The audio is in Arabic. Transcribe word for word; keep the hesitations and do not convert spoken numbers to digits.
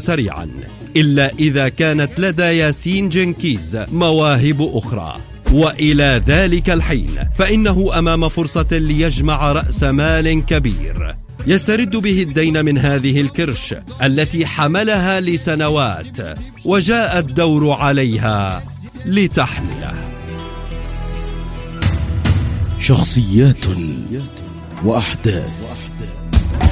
سريعا، إلا إذا كانت لدى ياسين جنكيز مواهب أخرى. وإلى ذلك الحين فإنه أمام فرصة ليجمع رأس مال كبير يسترد به الدين من هذه الكرش التي حملها لسنوات، وجاء الدور عليها لتحمله. شخصيات وأحداث